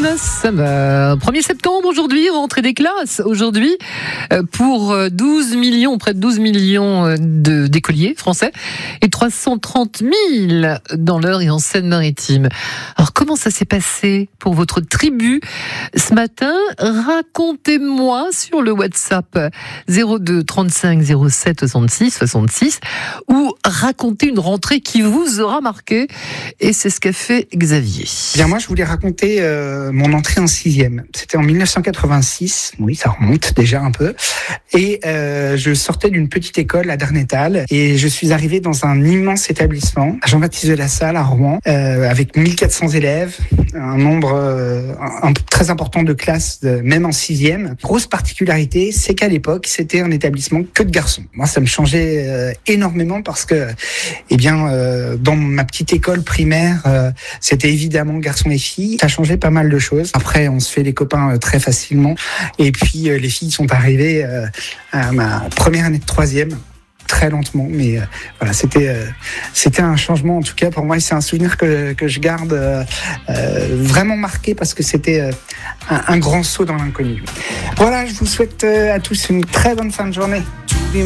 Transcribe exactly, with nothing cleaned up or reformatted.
Summer. premier septembre aujourd'hui, rentrée des classes aujourd'hui pour douze millions, près de douze millions de, d'écoliers français et trois cent trente mille dans l'Eure et en Seine-Maritime. Alors comment ça s'est passé pour votre tribu ce matin? Racontez-moi sur le WhatsApp zéro deux trente-cinq zéro sept soixante-six soixante-six ou racontez une rentrée qui vous aura marqué, et c'est ce qu'a fait Xavier. Bien, moi je voulais raconter euh, mon entrée en sixième. C'était en dix-neuf cent quatre-vingt-six, oui ça remonte déjà un peu, et euh, je sortais d'une petite école à Darnétal et je suis arrivé dans un immense établissement à Jean-Baptiste de la Salle à Rouen euh, avec mille quatre cents élèves, un nombre euh, un, un, très important de classes, de, même en sixième. Grosse particularité, c'est qu'à l'époque c'était un établissement que de garçons. Moi ça me changeait euh, énormément parce que eh bien euh, dans ma petite école primaire euh, c'était évidemment garçons et filles. Ça changeait pas mal de choses. Après on se fait les copains euh, très facilement, et puis euh, les filles sont arrivées euh, à ma première année de troisième, très lentement, mais euh, voilà, c'était euh, c'était un changement en tout cas pour moi, et c'est un souvenir que que je garde euh, euh, vraiment marqué parce que c'était euh, un, un grand saut dans l'inconnu. Voilà, je vous souhaite euh, à tous une très bonne fin de journée.